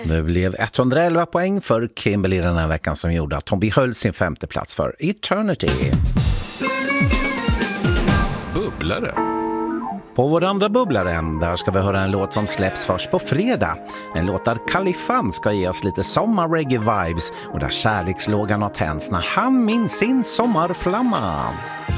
Det blev 111 poäng för Kimberly den här veckan som gjorde att hon behöll sin 5:e plats för Eternity. Bubblare. På vår andra bubblare, där ska vi höra en låt som släpps först på fredag. En låt där Khalifan ska ge oss lite sommarreggae-vibes och där kärlekslågan har tänds när han minns sin sommarflamma.